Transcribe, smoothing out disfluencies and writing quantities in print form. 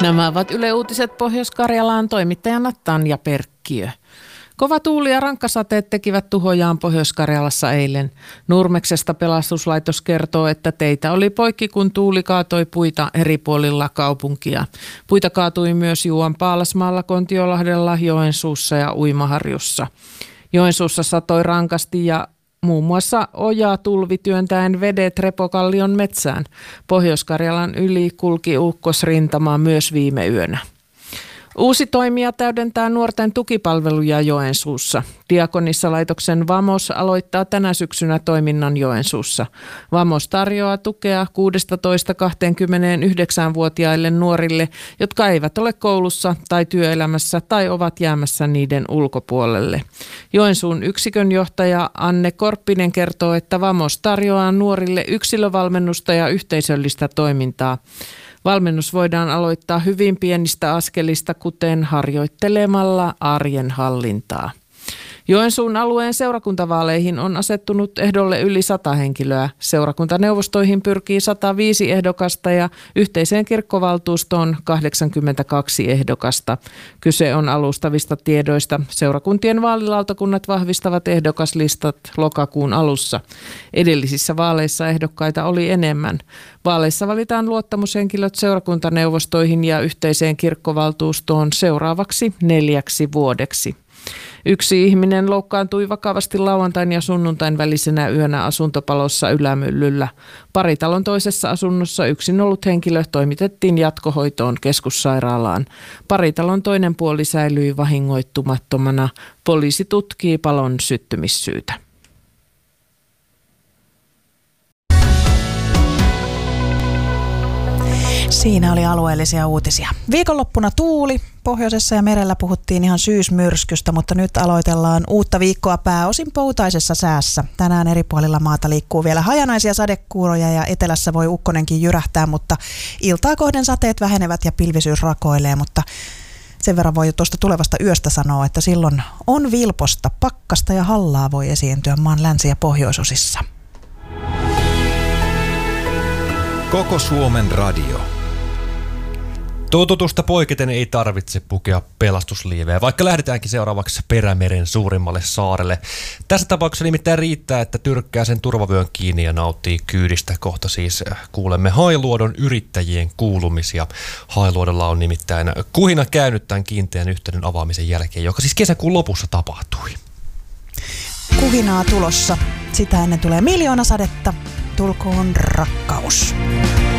Nämä ovat Yle Uutiset Pohjois-Karjalaan, toimittajana Tanja Perkkiö. Kova tuuli ja rankkasateet tekivät tuhojaan Pohjois-Karjalassa eilen. Nurmeksesta pelastuslaitos kertoo, että teitä oli poikki, kun tuuli kaatoi puita eri puolilla kaupunkia. Puita kaatui myös Juuan Paalasmaalla, Kontiolahdella, Joensuussa ja Uimaharjussa. Joensuussa satoi rankasti ja muun muassa ojatulvi työntäen vedet Repokallion metsään. Pohjois-Karjalan yli kulki ukkosrintama myös viime yönä. Uusi toimija täydentää nuorten tukipalveluja Joensuussa. Diakonissalaitoksen Vamos aloittaa tänä syksynä toiminnan Joensuussa. Vamos tarjoaa tukea 16-29-vuotiaille nuorille, jotka eivät ole koulussa tai työelämässä tai ovat jäämässä niiden ulkopuolelle. Joensuun yksikön johtaja Anne Korppinen kertoo, että Vamos tarjoaa nuorille yksilövalmennusta ja yhteisöllistä toimintaa. Valmennus voidaan aloittaa hyvin pienistä askelista, kuten harjoittelemalla arjen hallintaa. Joensuun alueen seurakuntavaaleihin on asettunut ehdolle yli 100 henkilöä. Seurakuntaneuvostoihin pyrkii 105 ehdokasta ja yhteiseen kirkkovaltuustoon 82 ehdokasta. Kyse on alustavista tiedoista. Seurakuntien vaalilautakunnat vahvistavat ehdokaslistat lokakuun alussa. Edellisissä vaaleissa ehdokkaita oli enemmän. Vaaleissa valitaan luottamushenkilöt seurakuntaneuvostoihin ja yhteiseen kirkkovaltuustoon seuraavaksi 4 vuodeksi. Yksi ihminen loukkaantui vakavasti lauantain ja sunnuntain välisenä yönä asuntopalossa Ylämyllyllä. Paritalon toisessa asunnossa yksin ollut henkilö toimitettiin jatkohoitoon keskussairaalaan. Paritalon toinen puoli säilyi vahingoittumattomana. Poliisi tutkii palon syttymissyytä. Siinä oli alueellisia uutisia. Viikonloppuna tuuli. Pohjoisessa ja merellä puhuttiin ihan syysmyrskystä, mutta nyt aloitellaan uutta viikkoa pääosin poutaisessa säässä. Tänään eri puolilla maata liikkuu vielä hajanaisia sadekuuroja ja etelässä voi ukkonenkin jyrähtää, mutta iltaa kohden sateet vähenevät ja pilvisyys rakoilee, mutta sen verran voi jo tuosta tulevasta yöstä sanoa, että silloin on vilposta, pakkasta ja hallaa voi esiintyä maan länsi- ja pohjoisosissa. Koko Suomen radio. Totutusta poiketen ei tarvitse pukea pelastusliiveä, vaikka lähdetäänkin seuraavaksi Perämeren suurimmalle saarelle. Tässä tapauksessa nimittäin riittää, että tyrkkää sen turvavyön kiinni ja nauttii kyydistä. Kohta siis kuulemme Hailuodon yrittäjien kuulumisia. Hailuodolla on nimittäin kuhina käynyt tämän kiinteän yhteyden avaamisen jälkeen, joka siis kesäkuun lopussa tapahtui. Kuhinaa tulossa. Sitä ennen tulee 1 000 000 sadetta. Tulkoon rakkaus.